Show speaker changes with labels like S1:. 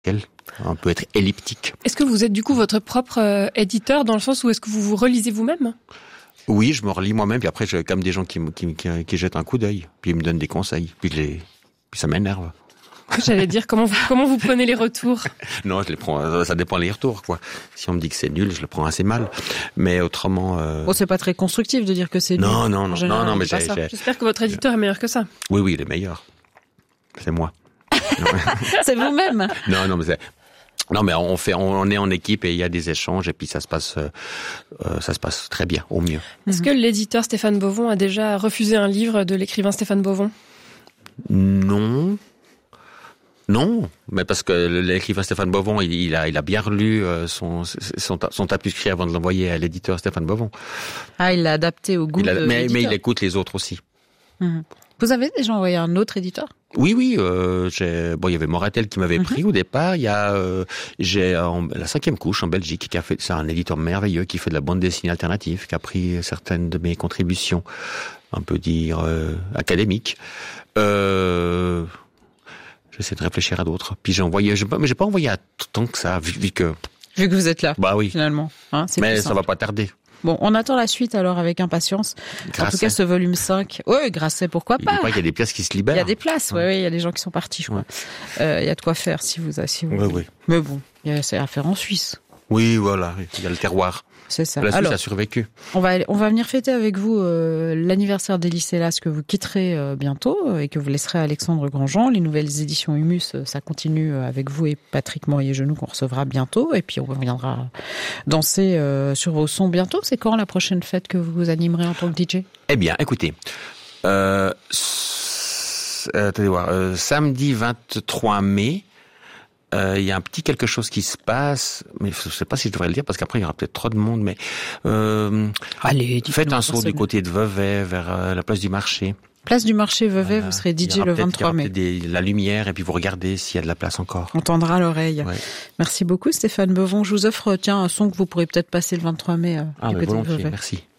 S1: On peut être elliptique.
S2: Est-ce que vous êtes du coup votre propre éditeur, dans le sens où est-ce que vous vous relisez vous-même ?
S1: Oui, je me relis moi-même, puis après, j'ai comme des gens qui jettent un coup d'œil, puis ils me donnent des conseils, puis ça m'énerve.
S2: J'allais dire, comment vous prenez les retours ?
S1: Non, je les prends, ça dépend les retours, quoi. Si on me dit que c'est nul, je le prends assez mal. Mais autrement...
S3: Bon, c'est pas très constructif de dire que c'est nul.
S1: Non, mais
S2: J'espère que votre éditeur est meilleur que ça.
S1: Oui, il est meilleur. C'est moi.
S3: C'est vous-même.
S1: Non, mais on est en équipe et il y a des échanges et puis ça se passe très bien, au mieux.
S2: Est-ce que l'éditeur Stéphane Bovon a déjà refusé un livre de l'écrivain Stéphane Bovon ?
S1: Non, mais parce que l'écrivain Stéphane Bovon, il a bien relu son tapuscrit avant de l'envoyer à l'éditeur Stéphane Bovon.
S3: Ah, il l'a adapté au goût de l'éditeur.
S1: Mais il écoute les autres aussi.
S3: Vous avez déjà envoyé un autre éditeur ?
S1: Oui, il y avait Moratel qui m'avait pris au départ. Il y a, j'ai la 5e couche en Belgique qui a fait, c'est un éditeur merveilleux qui fait de la bande dessinée alternative, qui a pris certaines de mes contributions, on peut dire académiques. J'essaie de réfléchir à d'autres. Puis mais j'ai pas envoyé à tant que ça, vu que
S3: vous êtes là.
S1: Bah oui.
S3: Finalement.
S1: Mais ça va pas tarder.
S3: Bon, on attend la suite alors avec impatience.
S1: Grasset.
S3: En tout cas, ce volume 5. Oui, Grasset, pourquoi pas.
S1: Il y a des places qui se libèrent.
S3: Il y a des places, oui, il y a des gens qui sont partis, je crois. Il y a de quoi faire si vous.
S1: Oui.
S3: Mais bon, il y a à faire en Suisse.
S1: Oui, voilà, il y a le terroir.
S3: C'est ça.
S1: La Suisse a survécu.
S3: On va venir fêter avec vous l'anniversaire d'Élysée Las que vous quitterez bientôt et que vous laisserez à Alexandre Grandjean. Les nouvelles éditions Humus, ça continue avec vous et Patrick Morier-Genoux qu'on recevra bientôt. Et puis on reviendra danser sur vos sons bientôt. C'est quand la prochaine fête que vous animerez en tant que DJ ?
S1: Eh bien, écoutez, attendez voir, samedi 23 mai, il y a un petit quelque chose qui se passe, mais je sais pas si je devrais le dire parce qu'après il y aura peut-être trop de monde, mais
S3: allez,
S1: faites un saut du côté de Vevey vers la place du marché.
S3: Place du marché Vevey, voilà. Vous serez DJ le 23 mai.
S1: La lumière et puis vous regardez s'il y a de la place encore.
S3: On tendra l'oreille. Ouais. Merci beaucoup Stéphane Bovon. Je vous offre un son que vous pourrez peut-être passer le 23 mai.
S1: Volontiers, merci.